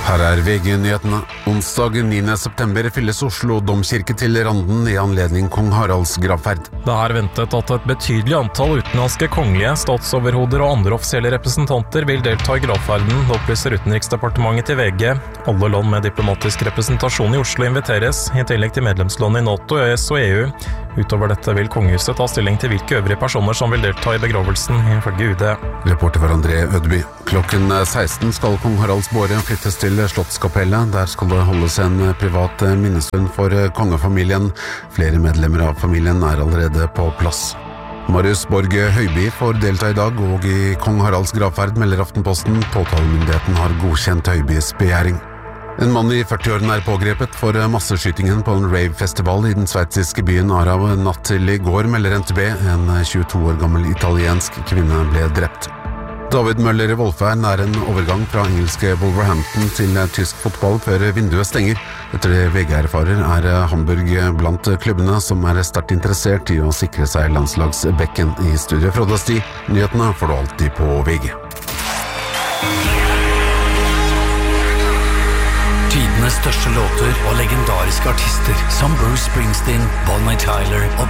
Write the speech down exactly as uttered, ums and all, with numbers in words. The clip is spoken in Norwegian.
Her er V G-nyhetene. Onsdag niende september fylles Oslo domkirke til randen i anledning kong Haralds gravferd. Det er ventet at et betydelig antall utenlandske kongelige, statsoverhoder og andre offisielle representanter vil delta i gravferden, opplyser Utenriksdepartementet til V G. Alle land med diplomatisk representasjon i Oslo inviteres, i tillegg til medlemsland i NATO, E S og E U. Utover dette vil kongehuset ta stilling til hvilke øvrige personer som vil delta i begravelsen, ifølge U D. Reporter var André Ødeby. Klokken seksten skal kong Haralds båre flyttes til Slottskapellet. Der skal det holdes en privat minnestund for kongefamilien. Flere medlemmer av familien er allerede på plass. Marius Borg Høiby får delta i dag, og i kong Haralds gravferd melder Aftenposten. Påtalemyndigheten har godkjent Høibys begjæring. En mann i førtiårene er pågrepet for masseskytingen på en rave-festival i den sveitsiske byen Arav natt til i går, melder N T B. En tjueto år gammel italiensk kvinne ble drept. David Møller Wolfern er en overgang fra engelske Wolverhampton til tysk fotball før vinduet stenger. Etter det V G erfarer er Hamburg blant klubbene som er sterkt interessert i å sikre seg landslagsbekken. I studiet Frode Sti. Nyhetene får du alltid på V G. Tidenes største låter og legendariske artister som Bruce Springsteen, Bonnie Tyler og